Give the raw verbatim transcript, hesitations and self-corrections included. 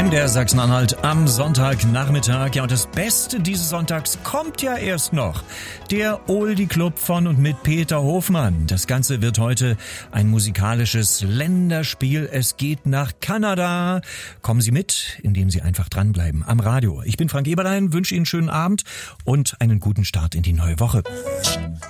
M D R Sachsen-Anhalt am Sonntagnachmittag. Ja, und das Beste dieses Sonntags kommt ja erst noch. Der Oldie Club von und mit Peter Hofmann. Das Ganze wird heute ein musikalisches Länderspiel. Es geht nach Kanada. Kommen Sie mit, indem Sie einfach dranbleiben am Radio. Ich bin Frank Eberlein, wünsche Ihnen einen schönen Abend und einen guten Start in die neue Woche.